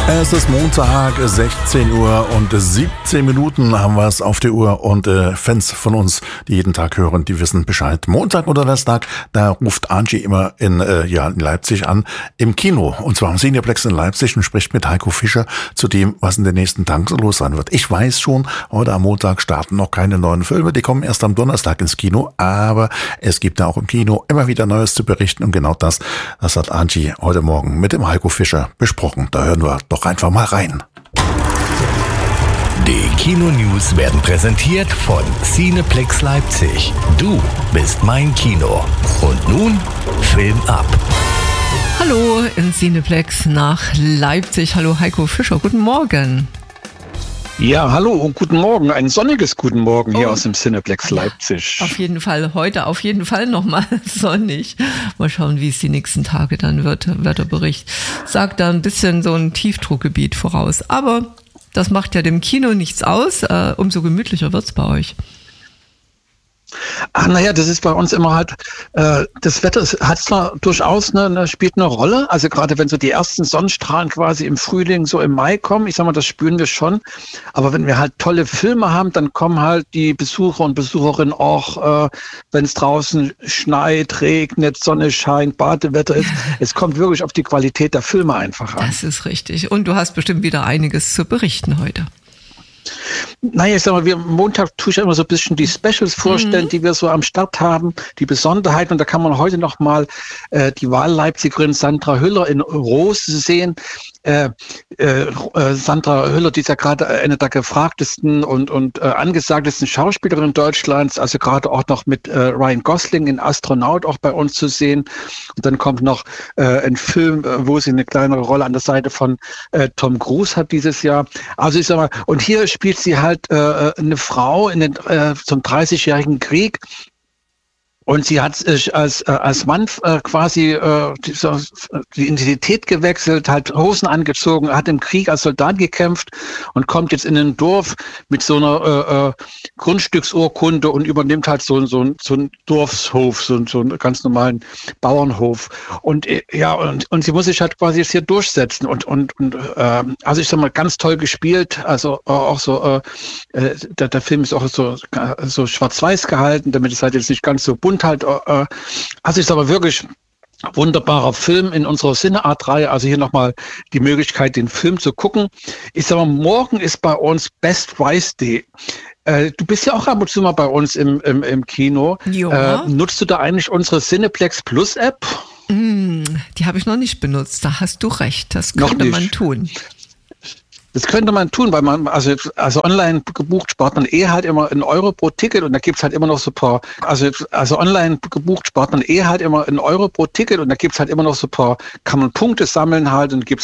Es ist Montag, 16 Uhr und 17 Minuten haben wir es auf der Uhr und Fans von uns, die jeden Tag hören, die wissen Bescheid. Montag oder Donnerstag, da ruft Angie immer in Leipzig an, im Kino, und zwar am Cineplex in Leipzig, und spricht mit Heiko Fischer zu dem, was in den nächsten Tagen so los sein wird. Ich weiß schon, heute am Montag starten noch keine neuen Filme, die kommen erst am Donnerstag ins Kino, aber es gibt da auch im Kino immer wieder Neues zu berichten, und genau das hat Angie heute Morgen mit dem Heiko Fischer besprochen. Da hören wir doch einfach mal rein. Die Kino-News werden präsentiert von Cineplex Leipzig. Du bist mein Kino. Und nun Film ab. Hallo in Cineplex nach Leipzig. Hallo Heiko Fischer, guten Morgen. Ja, hallo und guten Morgen. Ein sonniges Guten Morgen hier aus dem Cineplex Leipzig. Auf jeden Fall, heute auf jeden Fall nochmal sonnig. Mal schauen, wie es die nächsten Tage dann wird. Wetterbericht sagt da ein bisschen so ein Tiefdruckgebiet voraus. Aber das macht ja dem Kino nichts aus. Umso gemütlicher wird's bei euch. Naja, das ist bei uns immer halt, das Wetter hat zwar durchaus spielt eine Rolle, also gerade wenn so die ersten Sonnenstrahlen quasi im Frühling, so im Mai kommen, ich sag mal, das spüren wir schon, aber wenn wir halt tolle Filme haben, dann kommen halt die Besucher und Besucherinnen auch, wenn es draußen schneit, regnet, Sonne scheint, Badewetter ist, es kommt wirklich auf die Qualität der Filme einfach an. Das ist richtig, und du hast bestimmt wieder einiges zu berichten heute. Naja, ich sag mal, Montag tue ich immer so ein bisschen die Specials vorstellen, die wir so am Start haben, die Besonderheiten. Und da kann man heute noch mal die Wahlleipzigerin Sandra Hüller in Rose sehen. Sandra Hüller, die ist ja gerade eine der gefragtesten und angesagtesten Schauspielerinnen Deutschlands, also gerade auch noch mit Ryan Gosling in Astronaut auch bei uns zu sehen. Und dann kommt noch ein Film, wo sie eine kleinere Rolle an der Seite von Tom Cruise hat dieses Jahr. Also ich sag mal, und hier spielt sie halt eine Frau in zum 30-jährigen Krieg. Und sie hat als Mann quasi die Identität gewechselt, halt Hosen angezogen, hat im Krieg als Soldat gekämpft und kommt jetzt in ein Dorf mit so einer Grundstücksurkunde und übernimmt halt so einen Dorfshof, so einen ganz normalen Bauernhof. Und und sie muss sich halt quasi jetzt hier durchsetzen und also ich sag mal, ganz toll gespielt, also auch so der Film ist auch so schwarz-weiß gehalten, damit es halt jetzt nicht ganz so bunt halt, also ist aber wirklich wunderbarer Film in unserer Cineart-Reihe. Also hier nochmal die Möglichkeit, den Film zu gucken. Ich sag mal, morgen ist bei uns Best Vice Day. Du bist ja auch ab und zu mal bei uns im Kino. Ja. Nutzt du da eigentlich unsere Cineplex Plus App? Die habe ich noch nicht benutzt. Da hast du recht. Das könnte man tun. Das könnte man tun, weil man, also online gebucht spart man halt immer €1 pro Ticket, und da gibt's halt immer noch so ein paar, also online gebucht spart man halt immer €1 pro Ticket, und da gibt's halt immer noch so ein paar, kann man Punkte sammeln halt, und gibt's